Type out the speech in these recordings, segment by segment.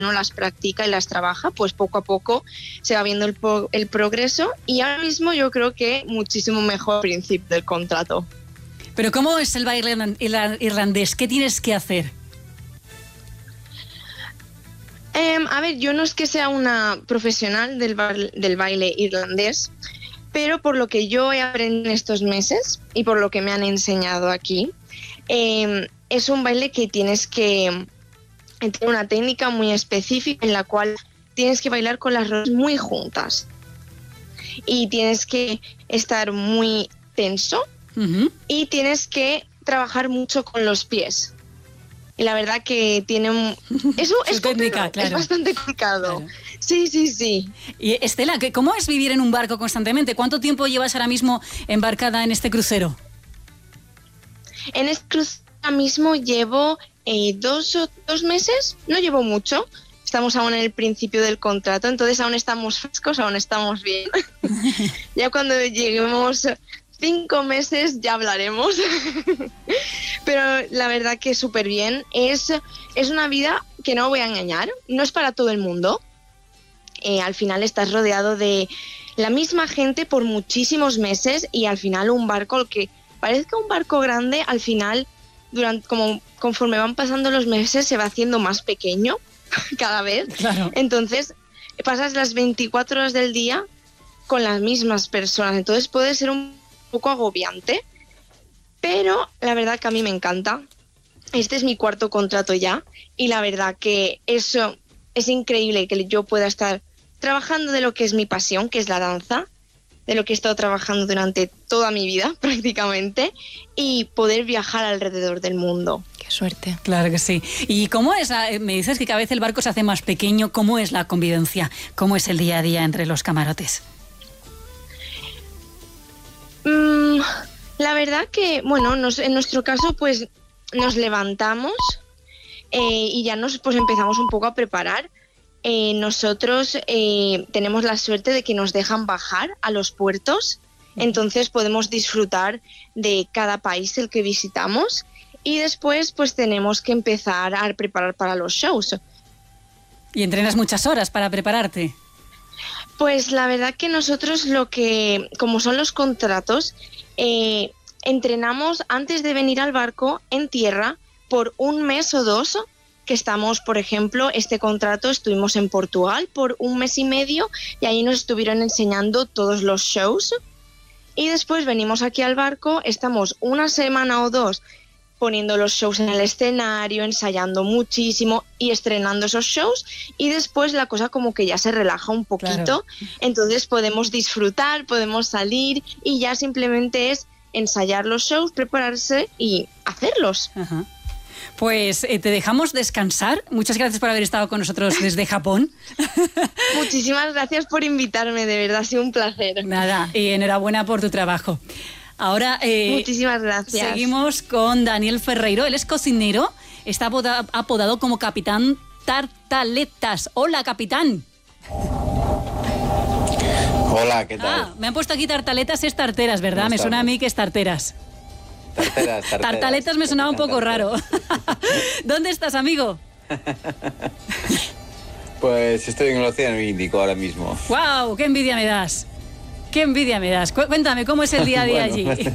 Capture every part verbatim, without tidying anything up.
uno las practica y las trabaja, pues poco a poco se va viendo el, po- el progreso, y ahora mismo yo creo que muchísimo mejor al principio del contrato. Pero ¿cómo es el baile irlandés? ¿Qué tienes que hacer? Eh, a ver, yo no es que sea una profesional del, ba- del baile irlandés, pero por lo que yo he aprendido en estos meses y por lo que me han enseñado aquí, eh, es un baile que tienes que... Tiene una técnica muy específica en la cual tienes que bailar con las rodillas muy juntas y tienes que estar muy tenso, uh-huh, y tienes que trabajar mucho con los pies. Y la verdad que tiene un... Eso es, técnica, claro. Es bastante complicado. Claro. Sí, sí, sí. Y Estela, ¿cómo es vivir en un barco constantemente? ¿Cuánto tiempo llevas ahora mismo embarcada en este crucero? En este crucero ahora mismo llevo eh, dos, dos meses, no llevo mucho. Estamos aún en el principio del contrato, entonces aún estamos frescos, aún estamos bien. Ya cuando lleguemos cinco meses ya hablaremos. Pero la verdad que súper bien. Es, es una vida que no voy a engañar, no es para todo el mundo. Eh, al final estás rodeado de la misma gente por muchísimos meses y al final un barco, que parezca un barco grande, al final, durante, como, conforme van pasando los meses, se va haciendo más pequeño cada vez. Claro. Entonces pasas las veinticuatro horas del día con las mismas personas, entonces puede ser un poco agobiante, pero la verdad que a mí me encanta. Este es mi cuarto contrato ya y la verdad que eso es increíble, que yo pueda estar trabajando de lo que es mi pasión, que es la danza, de lo que he estado trabajando durante toda mi vida prácticamente, y poder viajar alrededor del mundo. Qué suerte. Claro que sí. ¿Y cómo es? Me dices que cada vez el barco se hace más pequeño. ¿Cómo es la convivencia? ¿Cómo es el día a día entre los camarotes? Mm, la verdad que, bueno, nos, en nuestro caso, pues nos levantamos eh, y ya nos pues empezamos un poco a preparar. Eh, nosotros eh, tenemos la suerte de que nos dejan bajar a los puertos, entonces podemos disfrutar de cada país el que visitamos y después pues tenemos que empezar a preparar para los shows. ¿Y entrenas muchas horas para prepararte? Pues la verdad que nosotros lo que, como son los contratos, eh, entrenamos antes de venir al barco en tierra por un mes o dos, que estamos, por ejemplo, este contrato estuvimos en Portugal por un mes y medio y ahí nos estuvieron enseñando todos los shows y después venimos aquí al barco, estamos una semana o dos poniendo los shows en el escenario, ensayando muchísimo y estrenando esos shows y después la cosa como que ya se relaja un poquito, claro. Entonces podemos disfrutar, podemos salir y ya simplemente es ensayar los shows, prepararse y hacerlos. Ajá. Pues eh, te dejamos descansar. Muchas gracias por haber estado con nosotros desde Japón. Muchísimas gracias por invitarme, de verdad ha sido un placer. Nada, y enhorabuena por tu trabajo. Ahora eh, muchísimas gracias. Seguimos con Daniel Ferreiro. Él es cocinero, está apodado, apodado como Capitán Tartaletas. Hola, capitán. Hola, ¿qué tal? Ah, me han puesto aquí tartaletas, es tarteras, ¿verdad? Me suena a mí que es tarteras. Tarteras, tarteras. Tartaletas me sonaba un poco raro. ¿Dónde estás, amigo? Pues estoy en el Océano Índico ahora mismo. ¡Guau! ¡Qué envidia me das! ¡Qué envidia me das! Cuéntame, ¿cómo es el día a día bueno, allí?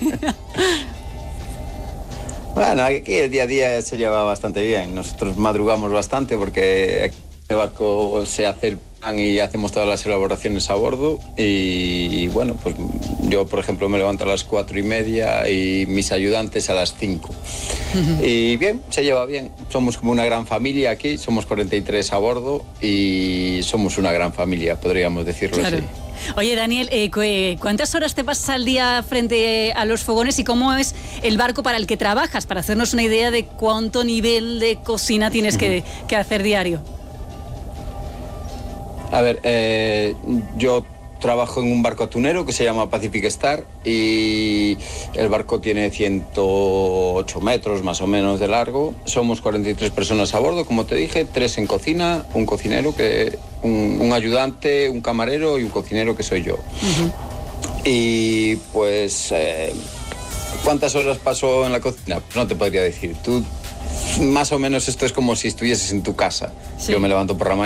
Bueno, aquí el día a día se lleva bastante bien. Nosotros madrugamos bastante porque el barco se hace el plan y hacemos todas las elaboraciones a bordo y bueno, pues yo por ejemplo me levanto a las cuatro y media y mis ayudantes a las cinco. Uh-huh. Y bien, se lleva bien. Somos como una gran familia aquí, somos cuarenta y tres a bordo y somos una gran familia, podríamos decirlo claro. así. Oye, Daniel, eh, ¿cuántas horas te pasas al día frente a los fogones y cómo es el barco para el que trabajas? Para hacernos una idea de cuánto nivel de cocina tienes uh-huh. que, que hacer diario. A ver, eh, yo trabajo en un barco atunero que se llama Pacific Star y el barco tiene ciento ocho metros más o menos de largo. Somos cuarenta y tres personas a bordo, como te dije, tres en cocina, un cocinero, que, un, un ayudante, un camarero y un cocinero que soy yo. Uh-huh. Y pues, eh, ¿cuántas horas paso en la cocina? Pues no te podría decir. Tú más o menos esto es como si estuvieses en tu casa. Sí. Yo me levanto por la mañana.